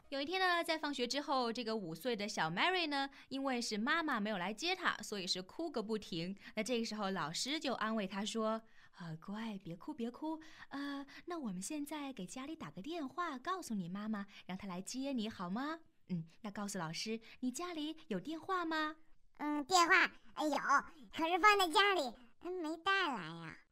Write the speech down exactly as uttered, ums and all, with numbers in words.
有一天呢，在放学之后，这个五岁的小 Mary 呢，因为是妈妈没有来接她，所以是哭个不停。那这个时候，老师就安慰她说：啊，乖，别哭别哭，呃，那我们现在给家里打个电话，告诉你妈妈，让她来接你好吗？嗯，那告诉老师，你家里有电话吗？ 嗯，电话有，可是放在家里，没带来呀。